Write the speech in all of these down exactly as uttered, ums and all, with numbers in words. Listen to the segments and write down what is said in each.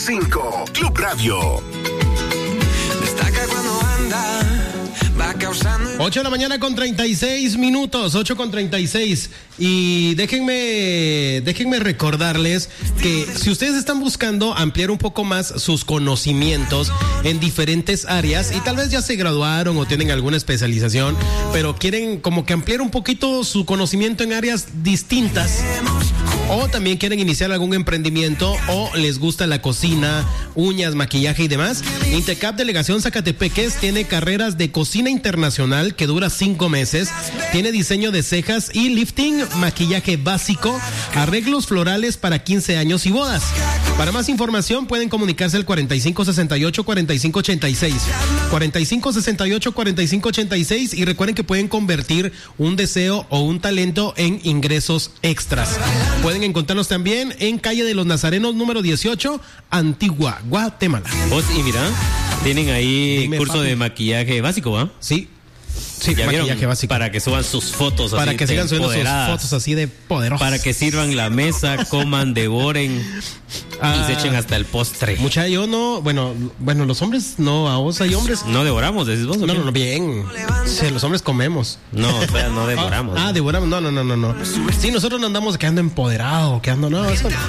cinco, Club Radio. Destaca cuando anda, va causando. ocho de la mañana con treinta y seis minutos, ocho con treinta y seis. Y déjenme, déjenme recordarles que si ustedes están buscando ampliar un poco más sus conocimientos en diferentes áreas y tal vez ya se graduaron o tienen alguna especialización, pero quieren como que ampliar un poquito su conocimiento en áreas distintas, o también quieren iniciar algún emprendimiento o les gusta la cocina, uñas, maquillaje y demás, Intecap Delegación Zacatepeques tiene carreras de cocina internacional que dura cinco meses, tiene diseño de cejas y lifting, maquillaje básico, arreglos florales para quince años y bodas. Para más información pueden comunicarse al cuarenta y cinco sesenta y ocho cuarenta y cinco ochenta y seis, cuarenta y cinco sesenta y ocho cuarenta y cinco ochenta y seis, y recuerden que pueden convertir un deseo o un talento en ingresos extras. Pueden encontrarnos también en calle de los Nazarenos número dieciocho, Antigua, Guatemala. Vos, y mira, tienen ahí Dime, curso papi. de maquillaje básico, ¿va? Sí. Sí, ¿Ya maquillaje vieron? básico. Para que suban sus fotos así Para que sigan subiendo sus empoderadas. fotos así de poderosas. Para que sirvan la mesa, coman, devoren Ah, y se echen hasta el postre. Mucha, yo no, bueno, bueno, los hombres no, a vos hay hombres. No devoramos, decís vos. ¿o No, qué? no, no, bien. Sí, los hombres comemos. No, o sea, no devoramos. Ah, ah, devoramos. No, no, no, no, no. Sí, nosotros no andamos quedando empoderados, quedando, no, eso no.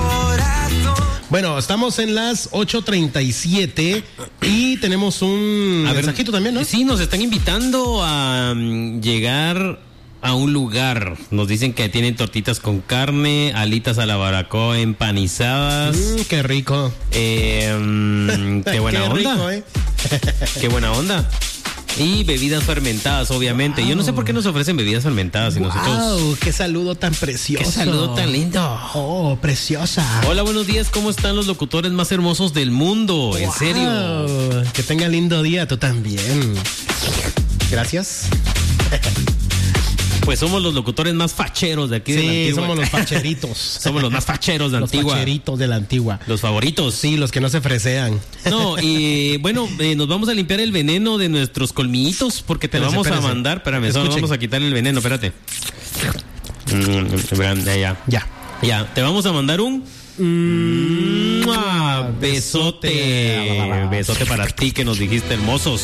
Bueno, estamos en las ocho treinta y siete y tenemos un A ver, mensajito también, ¿no? Sí, nos están invitando a um, llegar a un lugar. Nos dicen que tienen tortitas con carne, alitas a la baracoa empanizadas. Mm, qué rico. Eh, mm, qué buena Qué onda. rico, ¿eh? Qué buena onda. Y bebidas fermentadas, obviamente. Wow. Yo no sé por qué nos ofrecen bebidas fermentadas y Wow, nosotros... qué saludo tan precioso. Qué saludo tan lindo. Oh, preciosa. Hola, buenos días. ¿Cómo están los locutores más hermosos del mundo? En Wow. serio. Que tenga lindo día, tú también. Gracias. Pues somos los locutores más facheros de aquí de la Sí, Antigua. somos los facheritos. Somos los más facheros de Los Antigua. facheritos de la Antigua. Los favoritos. Sí, los que no se fresean. No, y bueno, eh, nos vamos a limpiar el veneno de nuestros colmillitos porque te Espérense, vamos espérense. a mandar. Espérame, solo Escuchen. vamos a quitar el veneno, espérate. Mm, ya, ya. Ya. Ya, te vamos a mandar un... ¡Mua! Besote. Besote para ti que nos dijiste hermosos.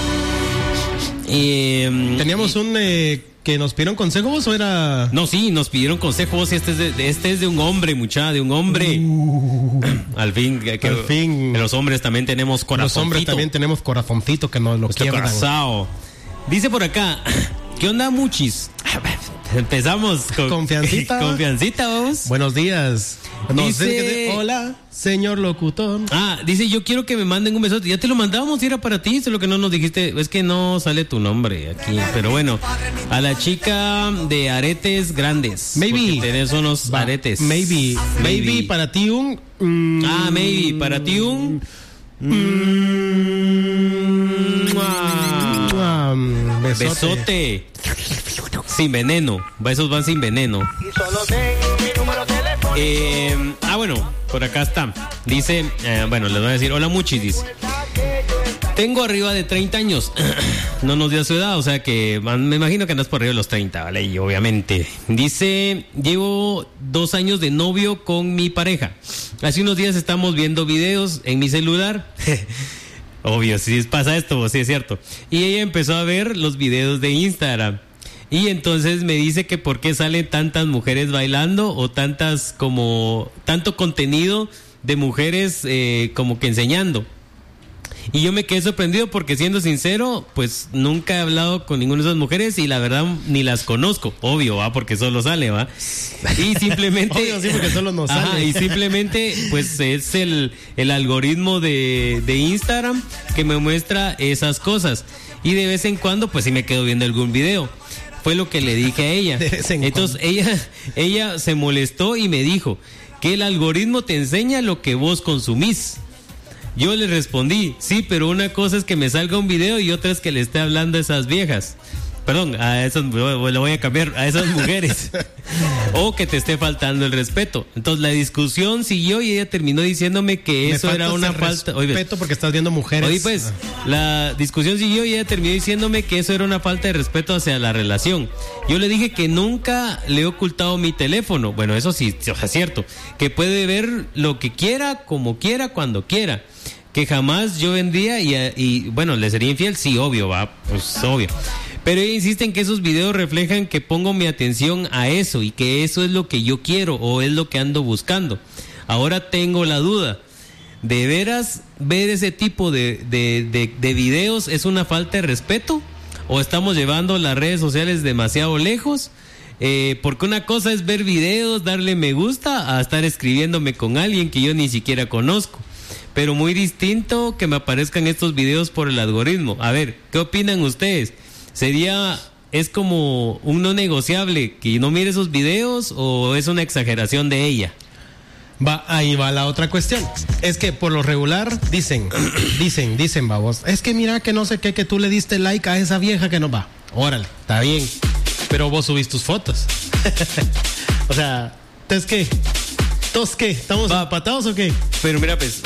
Eh, ¿Teníamos un eh, que nos pidieron consejos o era...? No, sí, nos pidieron consejos y este es de, de- este es de un hombre, mucha, de un hombre. Uh, Al fin, que, que- Al fin. que los hombres también tenemos corazoncito. Los hombres también tenemos corazoncito que nos lo Nuestro quiebran. corazón. Dice por acá, ¿qué onda, muchis? Empezamos con Confiancita. Confiancita, vamos. Buenos días. No Dice- sé qué- Hola, señor locutor. Ah, dice, yo quiero que me manden un besote. Ya te lo mandábamos, y era para ti, solo que no nos dijiste, es que no sale tu nombre aquí. Pero bueno, a la chica de aretes grandes. Maybe. Porque tenés unos Va, aretes. Maybe. Maybe para ti un... mm, Ah, maybe, para ti un... mm, ah, mm, besote. Besote. Sin veneno. Esos van sin veneno. Eh, ah, bueno, por acá está. Dice, eh, bueno, les voy a decir, hola muchis, dice. Tengo arriba de treinta años. No nos dio su edad, o sea que man, me imagino que andas por arriba de los treinta, ¿vale? Y obviamente. Dice, llevo dos años de novio con mi pareja. Hace unos días estamos viendo videos en mi celular. Obvio, si pasa esto, sí es cierto. Y ella empezó a ver los videos de Instagram. Y entonces me dice que por qué salen tantas mujeres bailando o tantas como tanto contenido de mujeres eh, como que enseñando. Y yo me quedé sorprendido porque, siendo sincero, pues nunca he hablado con ninguna de esas mujeres y la verdad ni las conozco. Obvio, va, porque solo sale, va. Y simplemente... Obvio, sí, porque solo nos Ajá, sale. y simplemente, pues es el, el algoritmo de, de Instagram que me muestra esas cosas. Y de vez en cuando, pues sí me quedo viendo algún video. Fue lo que le dije a ella. De vez en Entonces ella, ella se molestó y me dijo que el algoritmo te enseña lo que vos consumís. Yo le respondí, sí, pero una cosa es que me salga un video y otra es que le esté hablando a esas viejas. Perdón, a esas, lo voy a cambiar, a esas mujeres. o que te esté faltando el respeto. Entonces la discusión siguió y ella terminó diciéndome que Me eso era una falta. Respeto Oye, porque estás viendo mujeres. Oye, pues, la discusión siguió y ella terminó diciéndome que eso era una falta de respeto hacia la relación. Yo le dije que nunca le he ocultado mi teléfono. Bueno, eso sí, o sea, es cierto. Que puede ver lo que quiera, como quiera, cuando quiera. Que jamás yo vendría y, y bueno, le sería infiel. Sí, obvio, va, pues obvio. Pero ella insiste en que esos videos reflejan que pongo mi atención a eso y que eso es lo que yo quiero o es lo que ando buscando. Ahora tengo la duda. ¿De veras ver ese tipo de, de, de, de videos es una falta de respeto? ¿O estamos llevando las redes sociales demasiado lejos? Eh, porque una cosa es ver videos, darle me gusta, a estar escribiéndome con alguien que yo ni siquiera conozco. Pero muy distinto que me aparezcan estos videos por el algoritmo. A ver, ¿qué opinan ustedes? ¿Sería, es como un no negociable que no mire esos videos o es una exageración de ella? Va, ahí va la otra cuestión. Es que por lo regular dicen, dicen, dicen, babos. Es que mira que no sé qué, que tú le diste like a esa vieja que no va. Órale, está bien. Pero vos subís tus fotos. O sea, ¿entonces qué? ¿Entonces qué? ¿Estamos empatados o qué? Pero mira, pues,